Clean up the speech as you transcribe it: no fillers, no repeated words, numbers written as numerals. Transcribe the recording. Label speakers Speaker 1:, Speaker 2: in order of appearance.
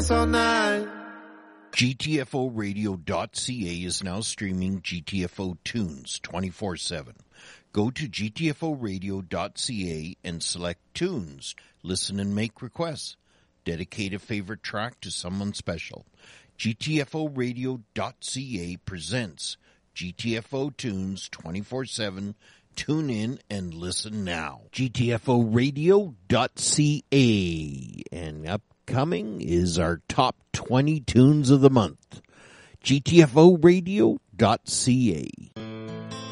Speaker 1: dance all night.
Speaker 2: GTFOradio.ca is now streaming GTFO tunes 24/7. Go to GTFOradio.ca and select tunes. Listen and make requests. Dedicate a favorite track to someone special. GTFOradio.ca presents GTFO tunes 24/7. Tune in and listen now. GTFOradio.ca. And upcoming is our top 20 tunes of the month. GTFOradio.ca.